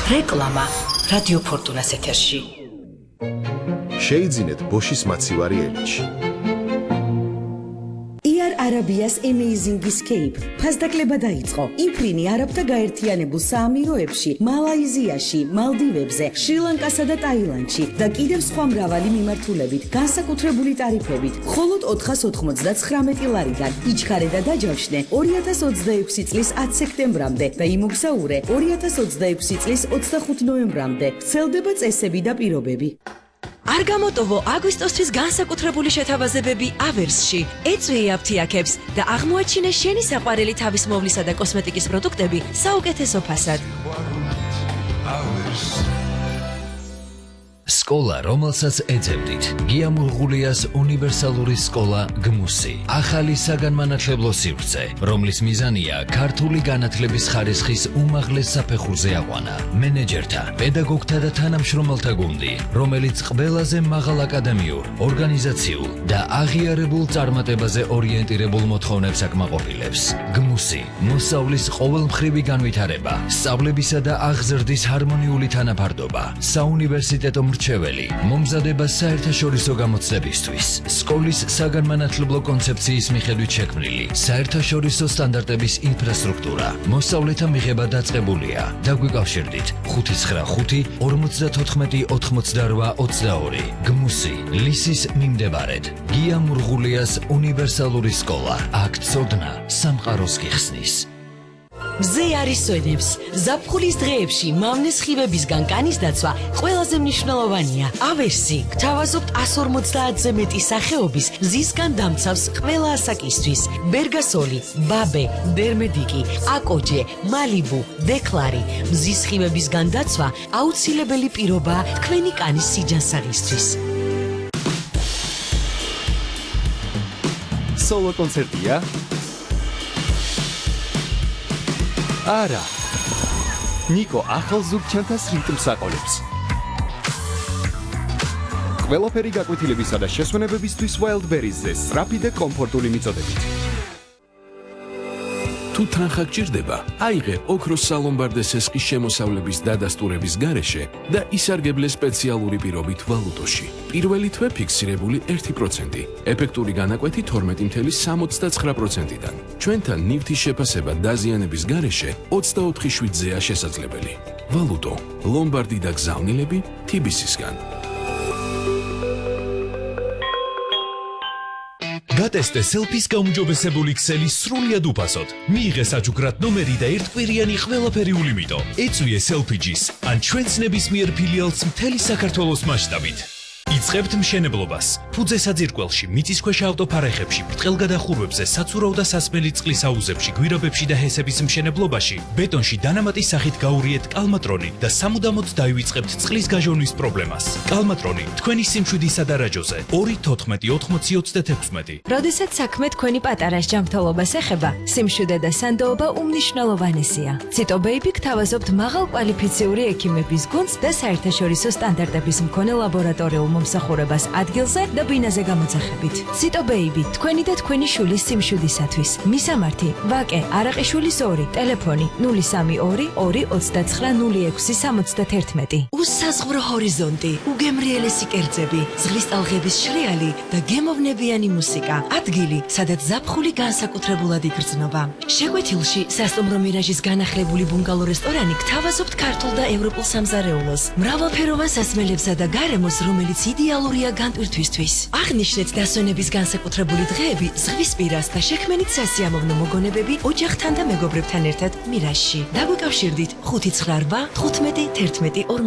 რეკლამა რადიო ფორტუნას ეთერში. შეიძინეთ ბოშის მაცივარი ელჩი. Arabia's Amazing Escape. ფასდაკლება დაიწყო. იფრინი არაბთა გაერთიანებულ საამიროებში, მალაიზიაში, მალდივებზე, შრი-ლანკასა და ტაილანდში და კიდევ სხვა მრავალი მიმართულებით, განსაკუთრებული ტარიფებით. მხოლოდ 499 ლარიდან. იჩქარე და დაჯავშნე 2026 წლის 10 სექტემბრამდე და იმოგზაურე 2026 წლის 25 ნოემბრამდე. ვრცელდება წესები და პირობები. არ გამოტოვო აგვისტოსთვის განსაკუთრებული შეთავაზებები ავერსში. ეწვიე აფთიაქებს და აღმოაჩინე შენი საყვარელი თავისმოვლისა და კოსმეტიკის პროდუქტები საუკეთესო ფასად. სკოლა, რომელსაც ეძებდით. გია მურღულიას უნივერსალური სკოლა გმუსი. ახალი საგანმანათლებლო სივრცე, რომლის მიზანია ქართული განათლების ხარისხის უმაღლეს საფეხურზე აყვანა. მენეჯერთა, პედაგოგთა და თანამშრომელთა გუნდი, რომელიც ყველაზე მაღალ აკადემიურ, ორგანიზაციულ და აღიარებულ წარმატებაზე ორიენტირებულ მოთხოვნებს აკმაყოფილებს. გმუსი, მოსავლის ყოველმხრივი განვითარება, სწავლებისა და აღზრდის ჰარმონიული თანაფარდობა, საუნივერსიტეტო მრჩეველი, მომზადება საერთაშორისო გამოცდებისთვის, სკოლის საგანმანათლებლო კონცეფციის მიხედვით შექმნილი, საერთაშორისო სტანდარტების ინფრასტრუქტურა, მოსავლეთა მიღება დაწყებულია. დაგვიკავშირდით 595 54 88 22. გმუსი, ლისის მიმდებარედ. გია მურღულიას უნივერსალური სკოლა. აქ ცოდნა სამყაროს გიხსნის. მზე არის სვენებს. ზაფხულის დღეებში მავნეს ხივებისგან კანის დაცვა ყველაზე მნიშვნელოვანია. ავერსი გთავაზობთ 150-ზე მეტი სახეობის მზისგან დამცავს ყველა ასაკისთვის. ბერგასოლი, ბაბე, დერმედიკი, აკოჯე, მალიბუ, დეკლარი. მზის ხივებისგან დაცვა აუცილებელი პირობაა თქვენი კანის სიჯანსაღისთვის. სოლო კონცერტია? არა. ნიკო ახალ ზურგჩანთას რიტმს აყოლებს. ყველაფერი გაკვეთილებისა და შესვენებებისთვის Wildberries-ზე სწრაფი და კომფორტული მიწოდებით. თუ თანხა გჭირდება, აიღე ოქროს სალომბარდეს ესყის შემოსავლების დადასტურების გარეშე და ისარგებლე სპეციალური პირობით ვალუტოში. პირველი თვე ფიქსირებული 1%, ეფექტური განაკვეთი 12.69%-დან. ჩვენთან ნივთის შეფასება დაზიანების გარეშე 24/7-ზეა შესაძლებელი. ვალუტო, ლომბარდი და გზავნილები TBC-სგან. გატესტე სელფის გაუმჯობესებული ქსელი სრულად უფასოდ. მიიღე საჩუქრად ნომერი და ერთკვირიანი ყველაფერიული მიტო. ეწვიე სელფიჯის ან ჩვენს ნებისმიერ ფილიალს მთელი საქართველოს მასშტაბით. იწყებთ მშენებლობას. ფუძე საძირკველში, მიწისქვეშა ავტოფარეხებში, ბრტყელ გადახურვებზე, საცურავ და სასმელი წყლის აუზებში, გვირაბებში და ჰესების მშენებლობაში, ბეტონში დანამატის სახით გაურიეთ კალმატრონი და სამუდამოდ დაივიწყებთ წყლის გაჟონვის პრობლემას. კალმატრონი თქვენი სიმშვიდისა და რაჯოზე 2-14-80-26. როდესაც საქმე თქვენი პატარა ჯანმრთელობას ეხება, სიმშვიდე და სანდოობა უმნიშვნელოვანესია. ციტო ბეიბი გთავაზობთ მაღალ კვალიფიციური ექიმების გუნდს და საერთაშორისო სტანდარტების მქონე ლაბორატორიულ მომსახურებას ადგილზე და ბინაზე გამოძახებით. ციტო ბეიბი, თქვენი და თქვენი შვილის სიმშვიდისათვის. მისამართი: ვაკე არაყიშვილის 2, ტელეფონი 032 229 0671. უსაზღვრო ჰორიზონტი, უგემრიელესი კერძები, ზღვის ტალღების შრიალი და გემოვნებიანი მუსიკა. ადგილი, სადაც ზაფხული განსაკუთრებულად იგრძნობა. შეკვეთილში სასტუმრო მირაჟის განახლებული ბუნგალო რესტორანი გთავაზობთ ქართულ და ევროპულ სამზარეულოს, მრავალფეროვან სასმელებსა და გარემოს, რომელიც იდეალურია განტვირთვისთვის. აღნიშნეთ დასვენების განსაკუთრებული დღეები ზღვისპირას და შექმენით სასიამოვნო მოგონებები ოჯახთან და მეგობრებთან ერთად მირაჟში. დაგვიკავშირდით 598 15 11